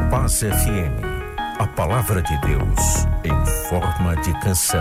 Paz FM, a palavra de Deus em forma de canção.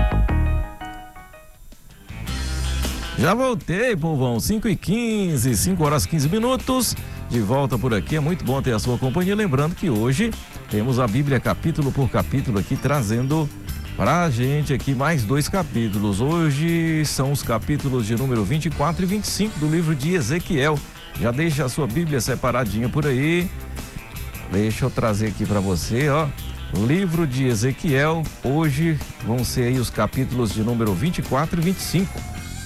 Já voltei, povão, 5h15, 5 horas 15 minutos, de volta por aqui. É muito bom ter a sua companhia. Lembrando que hoje temos a Bíblia capítulo por capítulo aqui, trazendo pra gente aqui mais 2 capítulos. Hoje são os capítulos de número 24 e 25 do livro de Ezequiel. Já deixa a sua Bíblia separadinha por aí. Deixa eu trazer aqui para você, ó. Livro de Ezequiel. Hoje vão ser aí os capítulos de número 24 e 25.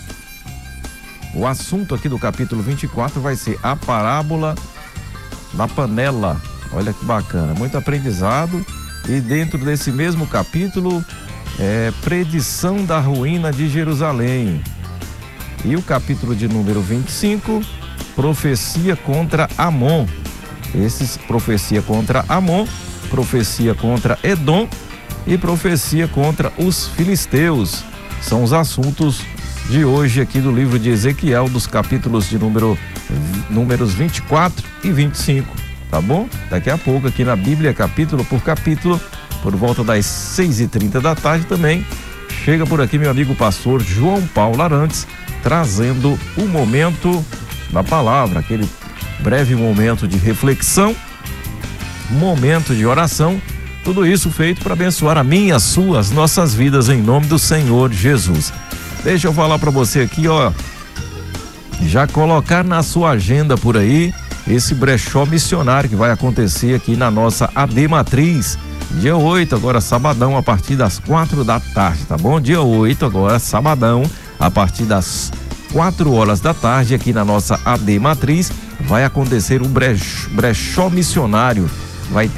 O assunto aqui do capítulo 24 vai ser a parábola da panela. Olha que bacana, muito aprendizado. E dentro desse mesmo capítulo, predição da ruína de Jerusalém. E o capítulo de número 25, profecia contra Amon. Esses, profecia contra Amon, profecia contra Edom e profecia contra os filisteus. São os assuntos de hoje aqui do livro de Ezequiel, dos capítulos de números 24 e 25, tá bom? Daqui a pouco aqui na Bíblia, capítulo por capítulo, por volta das 6h30 da tarde também, chega por aqui meu amigo pastor João Paulo Arantes, trazendo o momento da palavra, aquele breve momento de reflexão, momento de oração, tudo isso feito para abençoar a minha, a sua, as nossas vidas em nome do Senhor Jesus. Deixa eu falar para você aqui, ó, já colocar na sua agenda por aí esse brechó missionário que vai acontecer aqui na nossa AD Matriz, dia 8, agora sabadão, a partir das 4 da tarde, tá bom? Dia 8, agora sabadão, a partir das 4 horas da tarde, aqui na nossa AD Matriz, vai acontecer um brechó missionário. Vai ter